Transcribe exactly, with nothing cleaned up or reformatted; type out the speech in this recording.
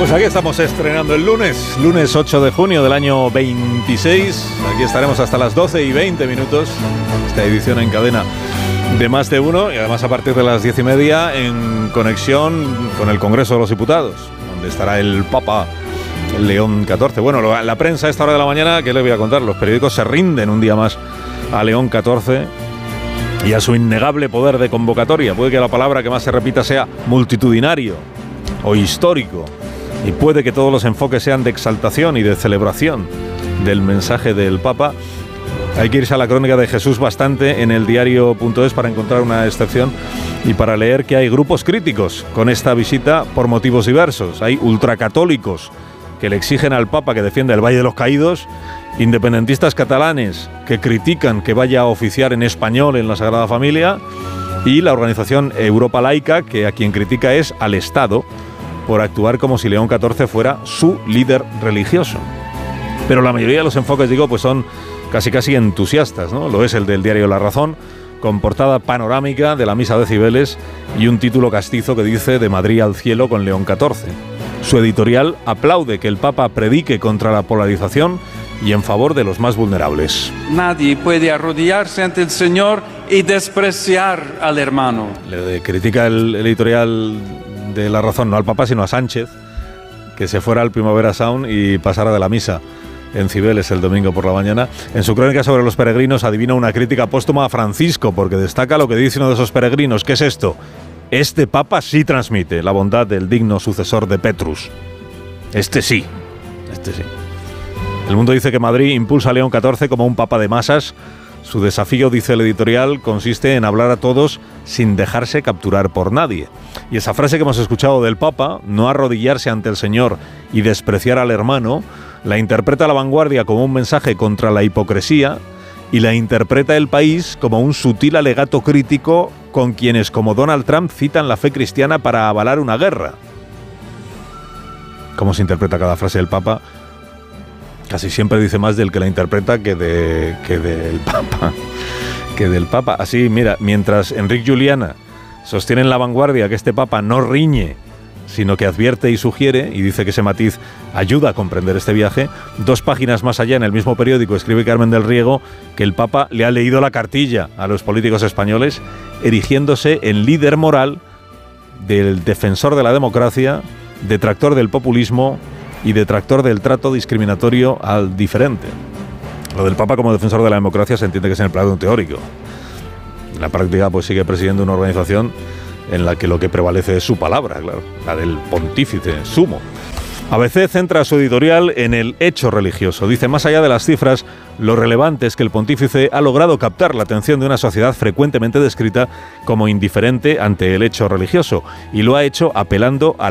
Pues aquí estamos estrenando el lunes, lunes ocho de junio del año veintiséis. Aquí estaremos hasta las doce y veinte minutos. Esta edición en cadena de Más de Uno, y además a partir de las diez y media en conexión con el Congreso de los Diputados, donde estará el Papa León catorce. Bueno, la prensa a esta hora de la mañana, ¿qué les voy a contar? Los periódicos se rinden un día más a León catorce y a su innegable poder de convocatoria. Puede que la palabra que más se repita sea multitudinario o histórico, y puede que todos los enfoques sean de exaltación y de celebración del mensaje del Papa. Hay que irse a la crónica de Jesús bastante en el diario punto es para encontrar una excepción y para leer que hay grupos críticos con esta visita por motivos diversos. Hay ultracatólicos que le exigen al Papa que defienda el Valle de los Caídos, independentistas catalanes que critican que vaya a oficiar en español en la Sagrada Familia, y la organización Europa Laica, que a quien critica es al Estado por actuar como si León catorce fuera su líder religioso. Pero la mayoría de los enfoques, digo, pues son casi casi entusiastas, ¿no? Lo es el del diario La Razón, con portada panorámica de la misa de Cibeles y un título castizo que dice "De Madrid al cielo con León catorce". Su editorial aplaude que el Papa predique contra la polarización y en favor de los más vulnerables. Nadie puede arrodillarse ante el Señor y despreciar al hermano. Le critica el editorial de La Razón, no al Papa, sino a Sánchez, que se fuera al Primavera Sound y pasara de la misa en Cibeles el domingo por la mañana. En su crónica sobre los peregrinos adivina una crítica póstuma a Francisco, porque destaca lo que dice uno de esos peregrinos. ¿Qué es esto? Este Papa sí transmite la bondad del digno sucesor de Petrus. Este sí, este sí. El Mundo dice que Madrid impulsa a León catorce como un papa de masas. Su desafío, dice el editorial, consiste en hablar a todos sin dejarse capturar por nadie. Y esa frase que hemos escuchado del Papa, no arrodillarse ante el Señor y despreciar al hermano, la interpreta La Vanguardia como un mensaje contra la hipocresía, y la interpreta El País como un sutil alegato crítico con quienes, como Donald Trump, citan la fe cristiana para avalar una guerra. ¿Cómo se interpreta cada frase del Papa? Casi siempre dice más del que la interpreta que, de, que del Papa. Que del Papa. Así, mira, mientras Enric Juliana sostiene en La Vanguardia que este Papa no riñe, sino que advierte y sugiere, y dice que ese matiz ayuda a comprender este viaje, dos páginas más allá en el mismo periódico escribe Carmen del Riego que el Papa le ha leído la cartilla a los políticos españoles, erigiéndose en líder moral del defensor de la democracia, detractor del populismo y detractor del trato discriminatorio al diferente. Lo del Papa como defensor de la democracia se entiende que es en el plano teórico. En la práctica, pues sigue presidiendo una organización en la que lo que prevalece es su palabra, claro, la del pontífice sumo. A B C centra su editorial en el hecho religioso. Dice, más allá de las cifras, lo relevante es que el pontífice ha logrado captar la atención de una sociedad frecuentemente descrita como indiferente ante el hecho religioso, y lo ha hecho apelando a